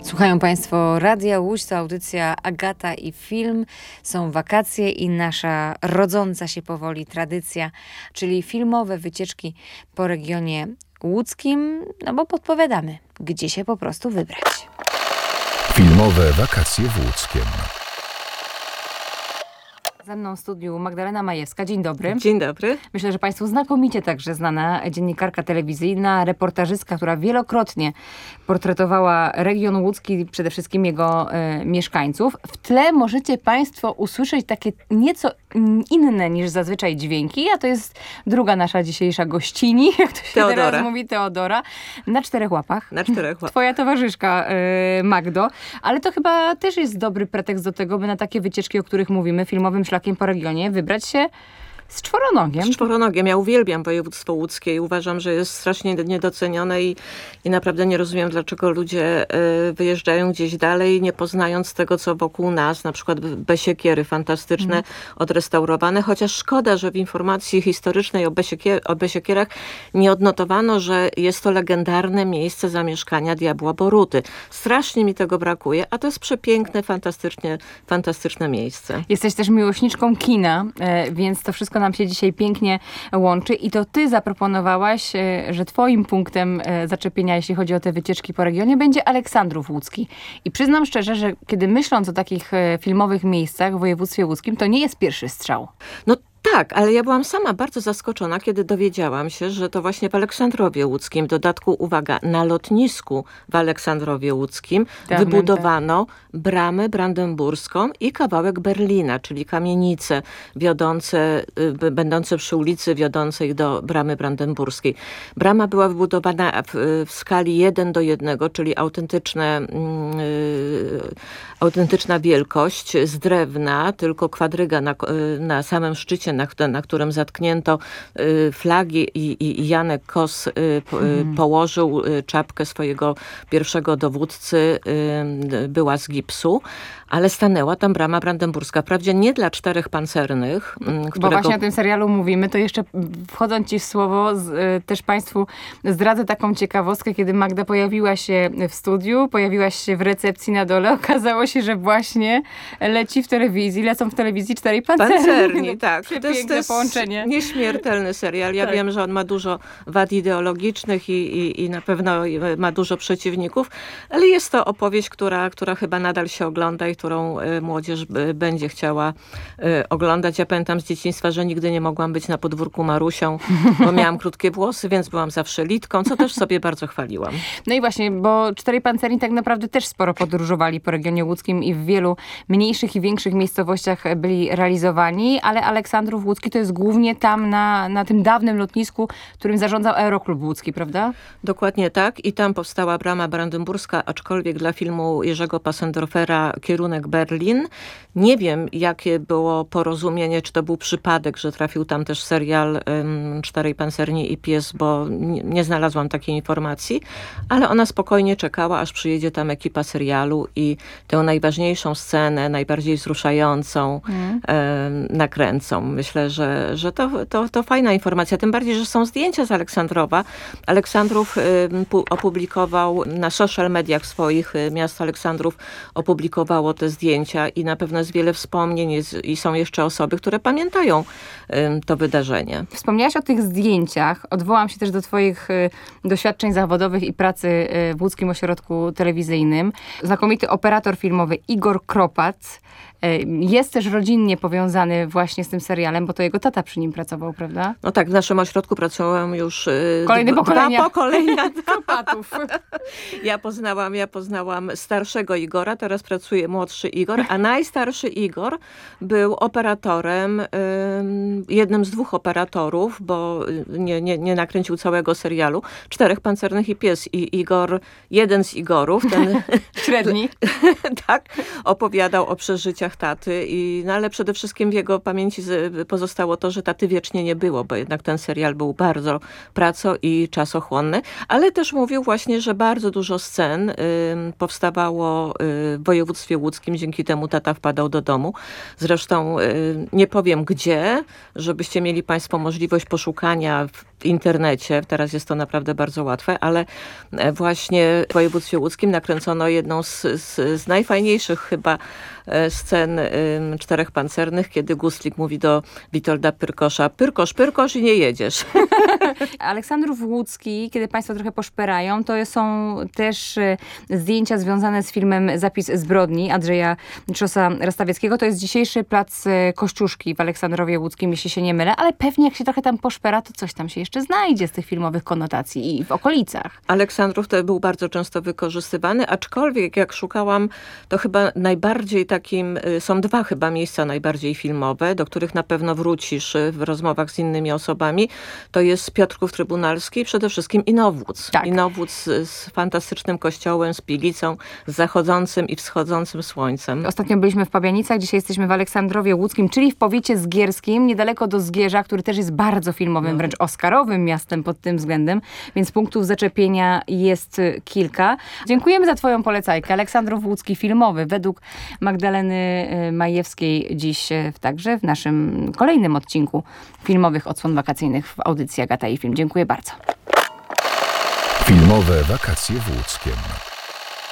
Słuchają Państwo Radia Łódź, to audycja Agata i Film. Są wakacje i nasza rodząca się powoli tradycja, czyli filmowe wycieczki po regionie łódzkim, no bo podpowiadamy, gdzie się po prostu wybrać. Filmowe wakacje w Łódzkiem. Ze mną w studiu Magdalena Majewska. Dzień dobry. Dzień dobry. Myślę, że Państwu znakomicie także znana dziennikarka telewizyjna, reportażystka, która wielokrotnie portretowała region łódzki, przede wszystkim jego mieszkańców. W tle możecie Państwo usłyszeć takie nieco inne niż zazwyczaj dźwięki, a to jest druga nasza dzisiejsza gościni, jak to się teraz mówi, Teodora, na 4 łapach. Na 4 łapach. Twoja towarzyszka Magdo. Ale to chyba też jest dobry pretekst do tego, by na takie wycieczki, o których mówimy, filmowym szlakiem po regionie, wybrać się z czworonogiem. Z czworonogiem. Ja uwielbiam województwo łódzkie i uważam, że jest strasznie niedocenione i naprawdę nie rozumiem, dlaczego ludzie wyjeżdżają gdzieś dalej, nie poznając tego, co wokół nas. Na przykład Besiekiery fantastyczne, odrestaurowane. Chociaż szkoda, że w informacji historycznej o Besiekierach nie odnotowano, że jest to legendarne miejsce zamieszkania diabła Boruty. Strasznie mi tego brakuje, a to jest przepiękne, fantastyczne miejsce. Jesteś też miłośniczką kina, więc to wszystko nam się dzisiaj pięknie łączy i to ty zaproponowałaś, że twoim punktem zaczepienia, jeśli chodzi o te wycieczki po regionie, będzie Aleksandrów Łódzki. I przyznam szczerze, że kiedy myśląc o takich filmowych miejscach w województwie łódzkim, to nie jest pierwszy strzał. No tak, ale ja byłam sama bardzo zaskoczona, kiedy dowiedziałam się, że to właśnie w Aleksandrowie Łódzkim, w dodatku, uwaga, na lotnisku w Aleksandrowie Łódzkim wybudowano bramę brandenburską i kawałek Berlina, czyli kamienice będące przy ulicy wiodącej do bramy brandenburskiej. Brama była wybudowana w skali 1:1, czyli autentyczna wielkość, z drewna, tylko kwadryga na samym szczycie, na którym zatknięto flagi i Janek Kos położył czapkę swojego pierwszego dowódcy, była z gipsu, ale stanęła tam brama brandenburska. Wprawdzie nie dla 4 pancernych. Bo właśnie o tym serialu mówimy, to jeszcze wchodząc ci w słowo, też Państwu zdradzę taką ciekawostkę, kiedy Magda pojawiła się w studiu, pojawiłaś się w recepcji na dole, okazało się, że właśnie lecą w telewizji 4 pancerni, tak. To jest połączenie. Nieśmiertelny serial. Ja wiem, że on ma dużo wad ideologicznych i na pewno ma dużo przeciwników, ale jest to opowieść, która chyba nadal się ogląda i którą młodzież będzie chciała oglądać. Ja pamiętam z dzieciństwa, że nigdy nie mogłam być na podwórku Marusią, bo miałam krótkie włosy, więc byłam zawsze litką, co też sobie bardzo chwaliłam. No i właśnie, bo 4 pancerni tak naprawdę też sporo podróżowali po regionie łódzkim i w wielu mniejszych i większych miejscowościach byli realizowani, ale Aleksandrów Łódzki to jest głównie tam na tym dawnym lotnisku, którym zarządzał Aeroklub Łódzki, prawda? Dokładnie tak. I tam powstała brama brandenburska, aczkolwiek dla filmu Jerzego Passendorfera kierunek Berlin. Nie wiem, jakie było porozumienie, czy to był przypadek, że trafił tam też serial 4 pancerni i pies, bo nie znalazłam takiej informacji, ale ona spokojnie czekała, aż przyjedzie tam ekipa serialu i tę najważniejszą scenę, najbardziej wzruszającą nakręcą. Myślę, że to fajna informacja. Tym bardziej, że są zdjęcia z Aleksandrowa. Aleksandrów opublikował na social mediach swoich, miasto Aleksandrów opublikowało te zdjęcia i na pewno jest wiele wspomnień i są jeszcze osoby, które pamiętają to wydarzenie. Wspomniałaś o tych zdjęciach. Odwołam się też do twoich doświadczeń zawodowych i pracy w Łódzkim Ośrodku Telewizyjnym. Znakomity operator filmowy Igor Kropac jest też rodzinnie powiązany właśnie z tym serialem, bo to jego tata przy nim pracował, prawda? No tak, w naszym ośrodku pracowałem już dwa pokolenia Kropatów. Ja poznałam starszego Igora, teraz pracuje młodszy Igor, a najstarszy Igor był operatorem, jednym z 2 operatorów, bo nie nakręcił całego serialu, 4 pancernych i pies. I Igor, jeden z Igorów, ten średni, tak, opowiadał o przeżyciach taty, ale przede wszystkim w jego pamięci pozostało to, że taty wiecznie nie było, bo jednak ten serial był bardzo i czasochłonny, ale też mówił właśnie, że bardzo dużo scen powstawało w województwie łódzkim, dzięki temu tata wpadał do domu. Zresztą nie powiem gdzie, żebyście mieli Państwo możliwość poszukania internecie. Teraz jest to naprawdę bardzo łatwe, ale właśnie w województwie łódzkim nakręcono jedną z najfajniejszych chyba scen Czterech Pancernych, kiedy Guslik mówi do Witolda Pyrkosza: Pyrkosz i nie jedziesz. Aleksandrów Łódzki, kiedy państwo trochę poszperają, to są też zdjęcia związane z filmem Zapis zbrodni Andrzeja Czosa-Rastawieckiego. To jest dzisiejszy plac Kościuszki w Aleksandrowie Łódzkim, jeśli się nie mylę, ale pewnie jak się trochę tam poszpera, to coś tam się jeszcze znajdzie z tych filmowych konotacji i w okolicach. Aleksandrów to był bardzo często wykorzystywany, aczkolwiek jak szukałam, to chyba najbardziej takim, są dwa chyba miejsca najbardziej filmowe, do których na pewno wrócisz w rozmowach z innymi osobami. To jest Piotrków Trybunalski i przede wszystkim Inowłódz. Tak. Inowłódz z fantastycznym kościołem, z pilicą, z zachodzącym i wschodzącym słońcem. Ostatnio byliśmy w Pabianicach, dzisiaj jesteśmy w Aleksandrowie Łódzkim, czyli w powiecie zgierskim, niedaleko do Zgierza, który też jest bardzo filmowym, wręcz oscarowym miastem pod tym względem, więc punktów zaczepienia jest kilka. Dziękujemy za twoją polecajkę. Aleksandrów Łódzki filmowy według Magdaleny Majewskiej dziś także w naszym kolejnym odcinku filmowych odsłon wakacyjnych w audycji Agata i Film. Dziękuję bardzo. Filmowe wakacje w Łódzkiem.